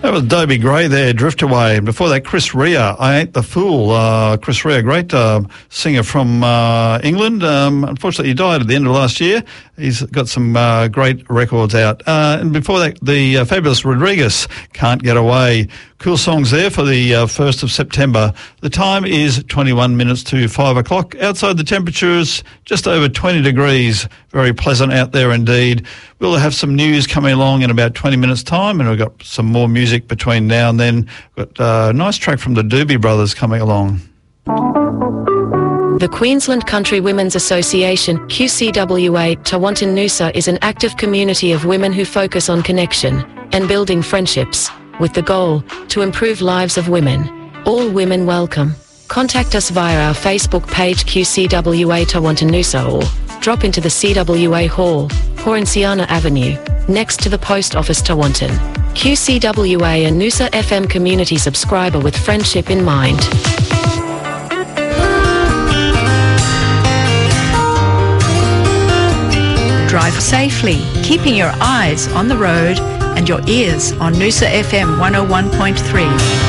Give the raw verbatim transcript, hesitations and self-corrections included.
That was Dobie Gray there, Drift Away. And before that, Chris Rea, I Ain't the Fool. Uh, Chris Rea, great uh, singer from uh, England. Um, unfortunately, he died at the end of last year. He's got some uh, great records out. Uh, and before that, the uh, fabulous Rodriguez, Can't Get Away. Cool songs there for the uh, first of September. The time is twenty-one minutes to five o'clock. Outside, the temperature is just over twenty degrees. Very pleasant out there indeed. We'll have some news coming along in about twenty minutes' time, and we've got some more music between now and then. We've got a nice track from the Doobie Brothers coming along. The Queensland Country Women's Association, Q C W A, Tawantin Noosa is an active community of women who focus on connection and building friendships, with the goal to improve lives of women. All women welcome. Contact us via our Facebook page Q C W A Tawantin Noosa or drop into the C W A Hall, Horanciana Avenue, next to the Post Office Tawantin. Q C W A and Noosa F M community subscriber with friendship in mind. Drive safely, keeping your eyes on the road and your ears on Noosa F M one oh one point three.